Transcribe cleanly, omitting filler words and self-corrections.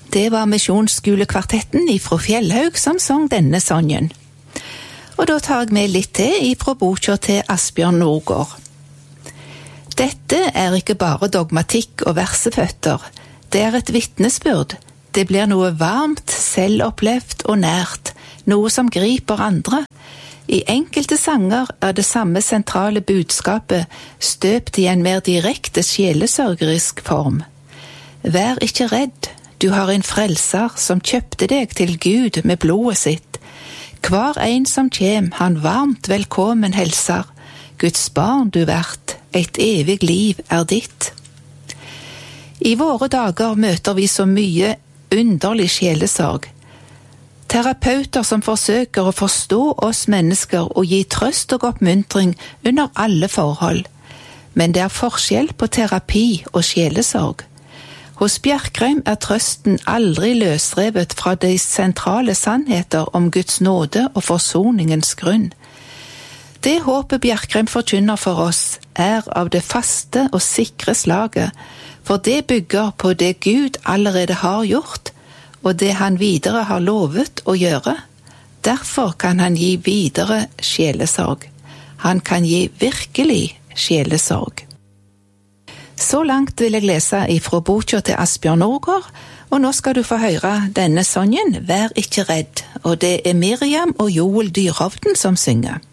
Det var Misjonsskolekvartetten ifra Fjellhaug som sang denne sangen. Og da tar jeg med litt til ifra boka til Asbjørn Nordgaard. Dette er ikke bare dogmatikk og verseføtter. Det er et vitnesbyrd. Det blir noe varmt, selvopplevd og nært, noe som griper andre. I enkelte sanger er det samme sentrale budskapet støpt i en mer direkte sjelesørgerisk form. Vær ikke redd, du har en frelser som kjøpte deg til Gud med blodet sitt. Hver en som kjem, han varmt velkommen helsar. Guds barn du vært, et evig liv er ditt. I våre dager møter vi så mye underlig sjelesorg. Terapeuter som forsøker å forstå oss mennesker og gi trøst og oppmuntring under alle forhold. Men det er forskjell på terapi og sjelesorg. Hos Bjerkreim er trøsten aldri løsrevet fra de sentrale sannheter om Guds nåde og forsoningens grunn. Det håpet Bjerkreim forkynner for oss er av det faste og sikre slaget, for det bygger på det Gud allerede har gjort, og det han videre har lovet å gjøre. Derfor kan han gi videre sjelesorg. Han kan gi virkelig sjelesorg. Så langt vil jeg lese ifra boka til Asbjørn Nordgaard, og nå skal du få høre denne sangen, Vær ikke redd, og det er Miriam og Joel Dyrhovden som synger.